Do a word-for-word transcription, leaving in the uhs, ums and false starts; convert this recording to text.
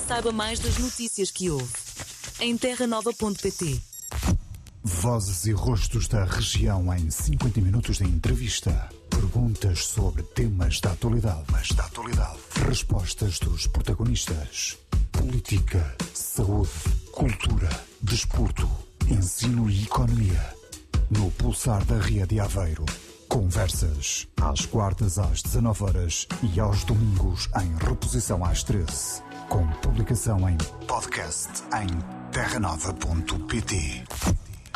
saiba mais das notícias que ouve em terra nova ponto pt. Vozes e rostos da região em cinquenta minutos de entrevista. Perguntas sobre temas da atualidade. Mas da atualidade. Respostas dos protagonistas. Política, saúde, cultura, desporto, ensino e economia. No Pulsar da Ria de Aveiro. Conversas às quartas às dezanove horas e aos domingos em reposição às treze. Com publicação em podcast em terra nova ponto pt.